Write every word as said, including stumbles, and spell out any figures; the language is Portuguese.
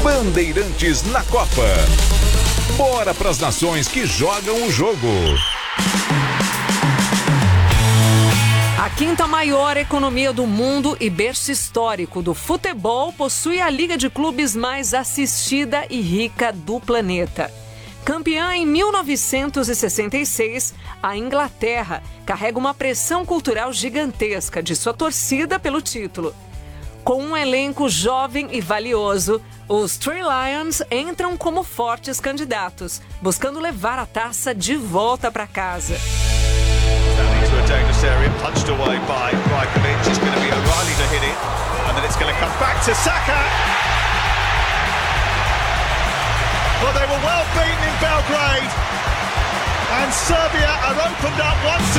Bandeirantes na Copa. Bora pras nações que jogam o jogo. A quinta maior economia do mundo e berço histórico do futebol possui a liga de clubes mais assistida e rica do planeta. Campeã em mil novecentos e sessenta e seis, a Inglaterra carrega uma pressão cultural gigantesca de sua torcida pelo título. Com um elenco jovem e valioso, os Three Lions entram como fortes candidatos, buscando levar a taça de volta para casa. Into a dangerous area, punched away by Rajkovic. It's going to be O'Reilly to hit it, and then it's going to come back to Saka. Well, they were well beaten in Belgrade, and Serbia are opened up once again.